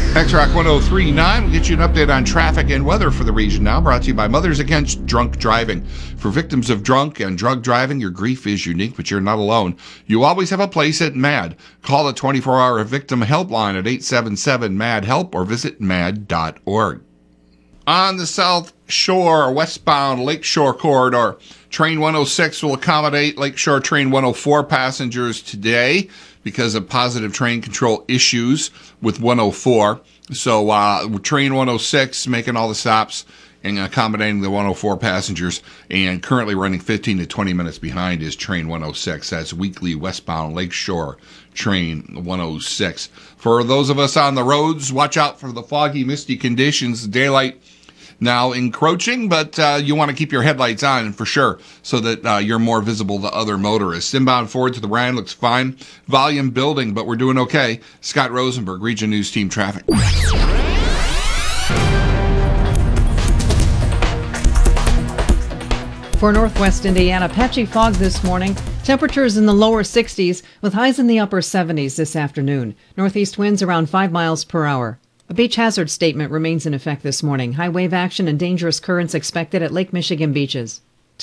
X-Rock 1039 will get you an update on traffic and weather for the region now, brought to you by Mothers Against Drunk Driving. For victims of drunk and drug driving, your grief is unique, but you're not alone. You always have a place at MAD. Call the 24-hour victim helpline at 877-MAD-HELP or visit mad.org. On the South Shore, westbound Lakeshore Corridor, Train 106 will accommodate Lakeshore Train 104 passengers today because of positive train control issues with 104. So Train 106 making all the stops and accommodating the 104 passengers, and currently running 15 to 20 minutes behind is Train 106. That's weekly westbound Lakeshore Train 106. For those of us on the roads, watch out for the foggy, misty conditions. Daylight now encroaching, but you want to keep your headlights on for sure so that you're more visible to other motorists. Inbound forward to the Ryan looks fine. Volume building, but we're doing okay. Scott Rosenberg, Region News Team Traffic. For northwest Indiana, patchy fog this morning. Temperatures in the lower 60s with highs in the upper 70s this afternoon. Northeast winds around 5 miles per hour. A beach hazard statement remains in effect this morning. High wave action and dangerous currents expected at Lake Michigan beaches.